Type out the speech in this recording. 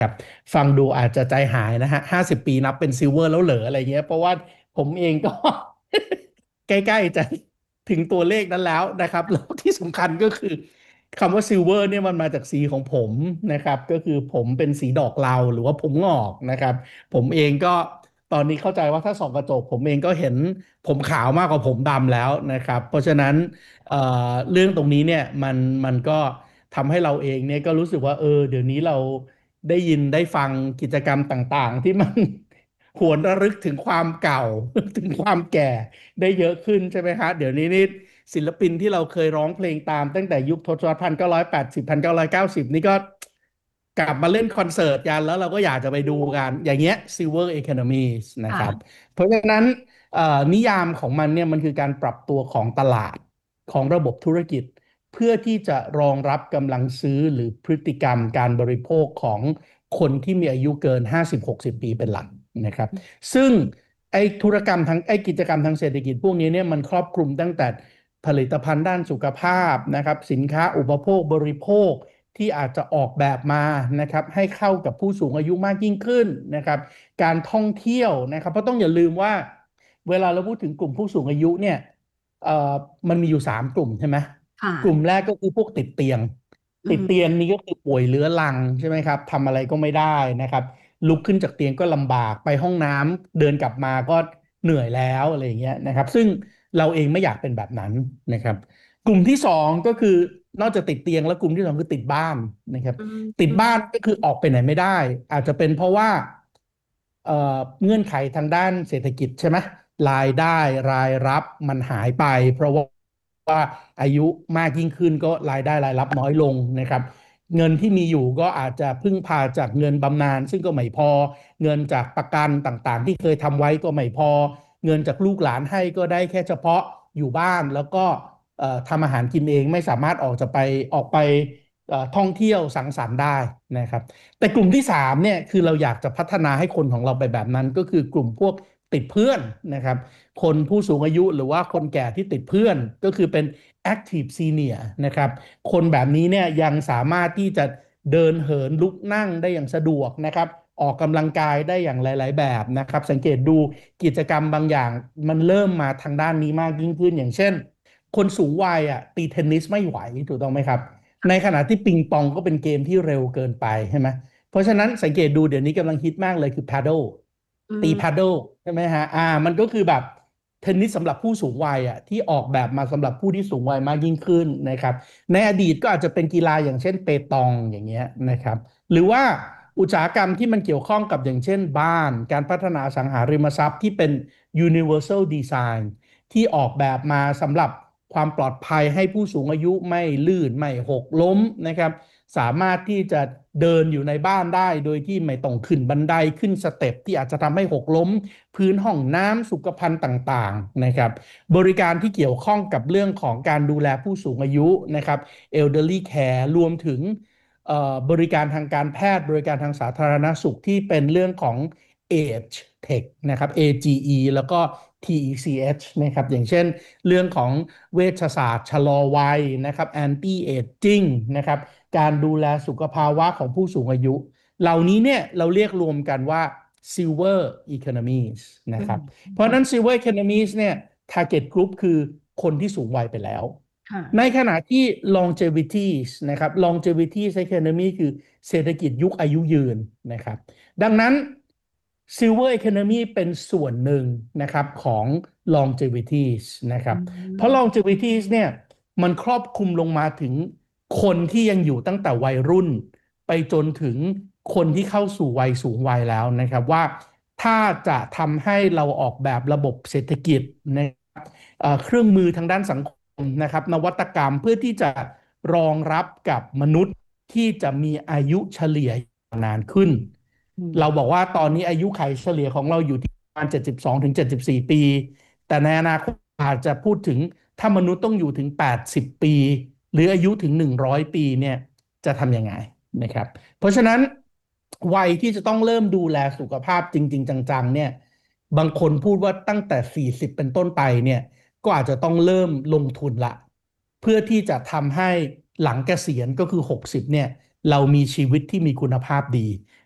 ฟังดูอาจจะใจหายนะฮะ50 ปีนับเป็นซิลเวอร์แล้วเหรออะไรเงี้ยเพราะว่าผมเองก็ใกล้ๆจะถึงตัวเลขนั้นแล้วนะครับแล้วที่สำคัญก็คือคำว่าซิลเวอร์เนี่ยมันมาจากสีของผมนะครับก็คือผมเป็นสีดอกเหลาหรือว่าผมงอกนะครับผมเองก็ตอนนี้เข้าใจว่าถ้าส่องกระจกผมเองก็เห็นผมขาวมากกว่าผมดำแล้วนะครับเพราะฉะนั้นเอ่อเรื่องตรงนี้เนี่ยมันก็ทำให้เราเองเนี่ยก็รู้สึกว่าเดี๋ยวนี้เรา ได้ยินได้ฟังกิจกรรมต่างๆที่มันหวนระลึกถึงความเก่าถึงความแก่ได้เยอะขึ้นใช่ไหมฮะเดี๋ยวนี้นี่ศิลปินที่เราเคยร้องเพลงตามตั้งแต่ยุคทศวรรษ19801990นี่ก็กลับมาเล่นคอนเสิร์ตกันแล้วเราก็อยากจะไปดูกันอย่างเงี้ย Silver Economies นะครับค่ะเพราะฉะนั้นนิยามของมันเนี่ยมันคือการปรับตัวของตลาดของระบบธุรกิจ เพื่อที่จะรองรับกำลังซื้อหรือพฤติกรรมการบริโภคของคนที่มีอายุเกิน50-60 ปีเป็นหลักนะครับซึ่งไอ้กิจกรรมทางเศรษฐกิจพวกนี้เนี่ยมันครอบคลุมตั้งแต่ผลิตภัณฑ์ด้านสุขภาพนะครับสินค้าอุปโภคบริโภคที่อาจจะออกแบบมานะครับให้เข้ากับผู้สูงอายุมากยิ่งขึ้นนะครับการท่องเที่ยวนะครับเพราะต้องอย่าลืมว่าเวลาเราพูดถึงกลุ่มผู้สูงอายุเนี่ยเอ่อมันมีอยู่3 กลุ่มใช่ไหมค่ะกลุ่มแรกก็คือพวกติดเตียงติดเตียงอืมนี่ก็คือป่วยเรื้อรังใช่ไหมครับทำอะไรก็ไม่ได้นะครับลุกขึ้นจากเตียงก็ลำบากไปห้องน้ำเดินกลับมาก็เหนื่อยแล้วอะไรอย่างเงี้ยนะครับซึ่งเราเองไม่อยากเป็นแบบนั้นนะครับกลุ่มที่สองก็คือนอกจากติดเตียงแล้วกลุ่มที่สองคือติดบ้านนะครับอืมติดอืมบ้านก็คือออกไปไหนไม่ได้อาจจะเป็นเพราะว่าเอ่อเงื่อนไขทางด้านเศรษฐกิจใช่ไหมรายได้รายรับมันหายไปเพราะว่า อายุมากยิ่งขึ้นก็รายได้รายรับน้อยลงนะครับเงินที่มีอยู่ก็อาจจะพึ่งพาจากเงินบำนาญซึ่งก็ไม่พอเงินจากประกันต่างๆที่เคยทำไว้ก็ไม่พอเงินจากลูกหลานให้ก็ได้แค่เฉพาะอยู่บ้านแล้วก็ทำอาหารกินเองไม่สามารถออกไปท่องเที่ยวสังสรรค์ได้นะครับแต่กลุ่มที่สามเนี่ยคือเราอยากจะพัฒนาให้คนของเราไปแบบนั้นก็คือกลุ่มพวกติดเพื่อนนะครับ คนผู้สูงอายุหรือว่าคนแก่ที่ติดเพื่อนก็คือเป็น active senior นะครับคนแบบนี้เนี่ยยังสามารถที่จะเดินเหินลุกนั่งได้อย่างสะดวกนะครับออกกำลังกายได้อย่างหลายๆแบบนะครับสังเกตดูกิจกรรมบางอย่างมันเริ่มมาทางด้านนี้มากยิ่งขึ้นอย่างเช่นคนสูงวัยอ่ะตีเทนนิสไม่ไหวถูกต้องไหมครับในขณะที่ปิงปองก็เป็นเกมที่เร็วเกินไปใช่ไหม เพราะฉะนั้นสังเกตดูเดี๋ยวนี้กำลังฮิตมากเลยคือ paddle อืตีม paddle ใช่ไหมฮะมันก็คือแบบเทนนิสสำหรับผู้สูงวัยอ่ะที่ออกแบบมาสำหรับผู้ที่สูงวัยมากยิ่งขึ้นนะครับในอดีตก็อาจจะเป็นกีฬาอย่างเช่นเปตองอย่างเงี้ยนะครับหรือว่าอุตสาหกรรมที่มันเกี่ยวข้องกับอย่างเช่นบ้านการพัฒนาอสังหาริมทรัพย์ที่เป็น universal design ที่ออกแบบมาสำหรับความปลอดภัยให้ผู้สูงอายุไม่ลื่นไม่หกล้มนะครับสามารถที่จะเดินอยู่ในบ้านได้โดยที่ไม่ต้องขึ้นบันไดขึ้นสเต็ปที่อาจจะทำให้หกล้มพื้นห้องน้ำสุขภัณฑ์ต่างๆนะครับบริการที่เกี่ยวข้องกับเรื่องของการดูแลผู้สูงอายุนะครับ elderly care รวมถึงบริการทางการแพทย์บริการทางสาธารณสุขที่เป็นเรื่องของ Age Tech นะครับ AGE แล้วก็ TECH นะครับอย่างเช่นเรื่องของเวชศาสตร์ชะลอวัยนะครับ Anti Aging นะครับการดูแลสุขภาวะของผู้สูงอายุเหล่านี้เนี่ยเราเรียกรวมกันว่า Silver Economies อืมนะครับเพราะฉะค่ะนั้น Silver Economies เนี่ย Target Group คือคนที่สูงวัยไปแล้วในค่ะขณะที่ longevity นะครับ longevity economy คือเศรษฐกิจยุคอายุยืนนะครับดังนั้น Silver Economy เป็นส่วนหนึ่งนะครับของ longevity นะคอืรับเพราะม longevity เนี่ยมันครอบคลุมลงมาถึงคนที่ยังอยู่ตั้งแต่วัยรุ่นไปจนถึงคนที่เข้าสู่วัยสูงวัยแล้วนะครับว่าถ้าจะทำให้เราออกแบบระบบเศรษฐกิจนะครับเครื่องมือทางด้านสังคมนะครับนวัตกรรมเพื่อที่จะรองรับกับมนุษย์ที่จะมีอายุเฉลี่ยนานขึ้นอืมเราบอกว่าตอนนี้อายุขัยเฉลี่ยของเราอยู่ที่ประมาณ72 ถึง 74 ปีแต่ในอนาคตอาจจะพูดถึงถ้ามนุษย์ต้องอยู่ถึง80 ปีหรืออายุถึง100 ปีเนี่ยจะทำยังไงนะครับเพราะฉะนั้นวัยที่จะต้องเริ่มดูแลสุขภาพจริงๆจังๆเนี่ยบางคนพูดว่าตั้งแต่40เป็นต้นไปเนี่ยก็อาจจะต้องเริ่มลงทุนละเพื่อที่จะทำให้หลังเกษียณก็คือ60เนี่ยเรามีชีวิตที่มีคุณภาพดี